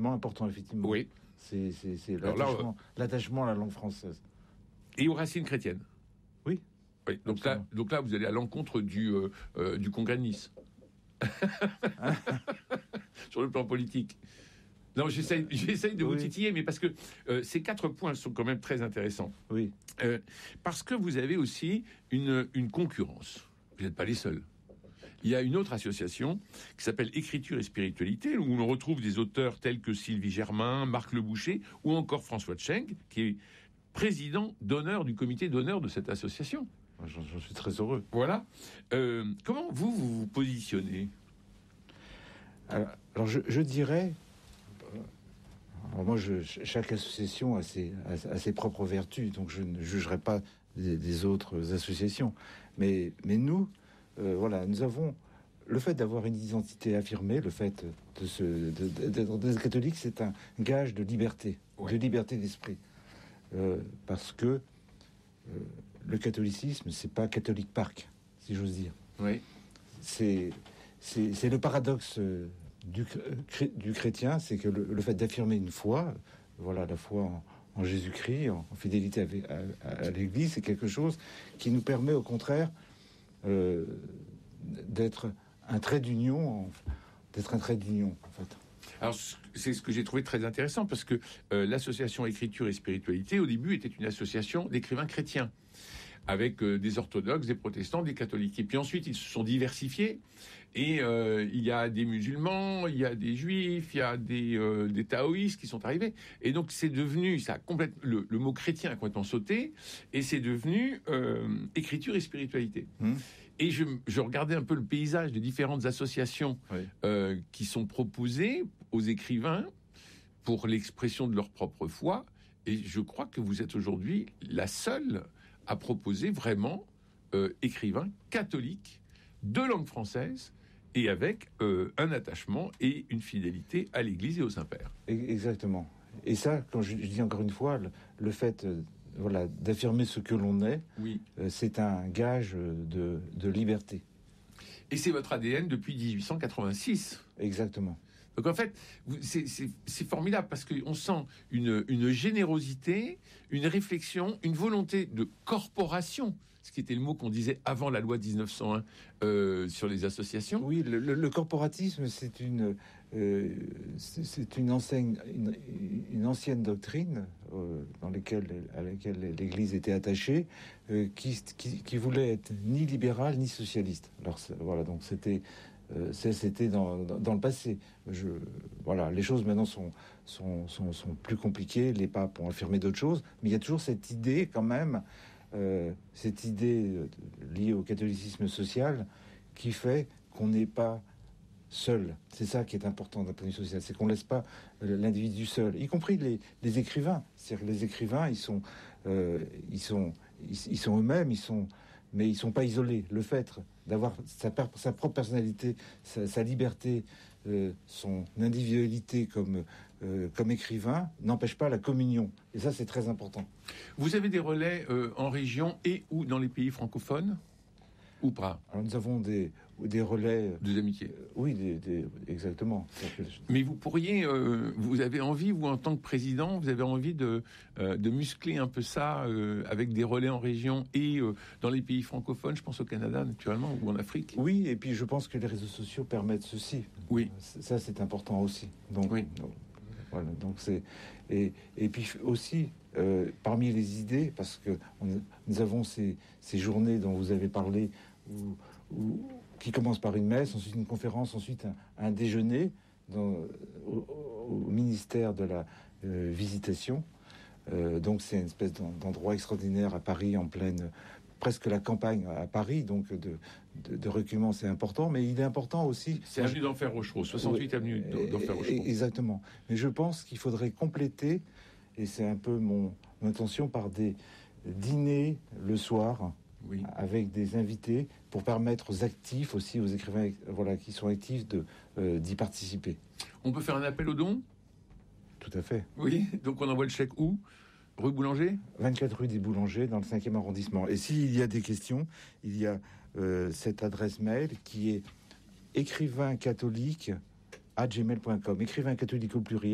élément important, effectivement. Oui. C'est Alors l'attachement à la langue française. Et aux racines chrétiennes. Oui. Oui. Donc là, vous allez à l'encontre du Congrès de Nice. Sur le plan politique. Non, j'essaye de vous titiller, mais parce que ces 4 points sont quand même très intéressants. Oui. Parce que vous avez aussi une concurrence. Vous n'êtes pas les seuls. Il y a une autre association qui s'appelle Écriture et Spiritualité, où l'on retrouve des auteurs tels que Sylvie Germain, Marc Le Boucher, ou encore François Tcheng, qui est président d'honneur du comité d'honneur de cette association. J'en suis très heureux. Voilà. Comment vous positionnez ? Alors je dirais... Alors moi, chaque association a ses propres vertus, donc je ne jugerai pas des autres associations. Mais nous, nous avons le fait d'avoir une identité affirmée, le fait d'être catholique, c'est un gage de liberté, de liberté d'esprit, parce que le catholicisme, c'est pas catholique park, si j'ose dire. Oui. C'est le paradoxe du chrétien, c'est que le fait d'affirmer une foi, la foi en Jésus-Christ, en fidélité à l'Église, c'est quelque chose qui nous permet au contraire d'être un trait d'union, en fait. Alors, c'est ce que j'ai trouvé très intéressant, parce que l'association Écriture et Spiritualité, au début, était une association d'écrivains chrétiens, avec des orthodoxes, des protestants, des catholiques. Et puis ensuite, ils se sont diversifiés, et il y a des musulmans, il y a des juifs, il y a des taoïstes qui sont arrivés. Et donc, c'est devenu, le mot chrétien a complètement sauté, et c'est devenu Écriture et Spiritualité. Et je regardais un peu le paysage des différentes associations qui sont proposées aux écrivains pour l'expression de leur propre foi, et je crois que vous êtes aujourd'hui la seule à proposer vraiment écrivains catholiques de langue française et avec un attachement et une fidélité à l'Église et au Saint-Père. Exactement. Et ça, quand je dis encore une fois, le fait d'affirmer ce que l'on est, c'est un gage de liberté. Et c'est votre ADN depuis 1886. Exactement. Donc en fait, c'est formidable, parce qu'on sent une générosité, une réflexion, une volonté de corporation, ce qui était le mot qu'on disait avant la loi de 1901 sur les associations. Oui, le corporatisme, c'est une ancienne doctrine à laquelle l'Église était attachée, qui voulait être ni libérale ni socialiste. Alors donc c'était dans le passé. Les choses maintenant sont plus compliquées. Les papes ont affirmé d'autres choses, mais il y a toujours cette idée quand même, liée au catholicisme social, qui fait qu'on n'est pas seul. C'est ça qui est important d'un point de vue social, c'est qu'on laisse pas l'individu seul, y compris les écrivains. C'est-à-dire que les écrivains, ils sont eux-mêmes, mais ils sont pas isolés. Le fait d'avoir sa propre personnalité, sa liberté, son individualité comme écrivain n'empêche pas la communion. Et ça, c'est très important. Vous avez des relais en région et ou dans les pays francophones ou pas? Alors nous avons des relais de amitié. Oui, exactement. Mais vous pourriez, vous avez envie, vous en tant que président, vous avez envie de muscler un peu ça avec des relais en région et dans les pays francophones, je pense au Canada naturellement ou en Afrique. Oui, et puis je pense que les réseaux sociaux permettent ceci. Oui, ça c'est important aussi. Donc, oui. Voilà, donc c'est et puis aussi parmi les idées, parce que nous avons ces journées dont vous avez parlé, qui commencent par une messe, ensuite une conférence, ensuite un déjeuner au ministère de la Visitation. Donc c'est une espèce d'endroit extraordinaire à Paris, en pleine, presque la campagne à Paris, donc de recueillement, c'est important, mais il est important aussi... C'est avenue d'Enfer Rochereau, 68 avenue d'Enfer Rochereau. Exactement. Mais je pense qu'il faudrait compléter, et c'est un peu mon intention, par des dîners le soir, avec des invités, pour permettre aux actifs aussi, aux écrivains qui sont actifs, d'y participer. On peut faire un appel aux dons ? Tout à fait. Oui, donc on envoie le chèque où ? Rue Boulanger ? 24 rue des Boulangers, dans le 5e arrondissement. Et s'il y a des questions, il y a cette adresse mail qui est écrivaincatholique@gmail.com. Écrivain catholique au pluriel.